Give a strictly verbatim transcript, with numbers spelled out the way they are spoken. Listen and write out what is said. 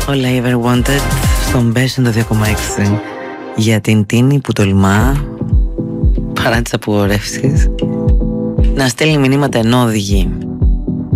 All I ever wanted στον Best το δύο κόμμα έξι. Για την Τίνη που τολμά, παρά τις απογορεύσεις, να στέλνει μηνύματα ενώ οδηγεί.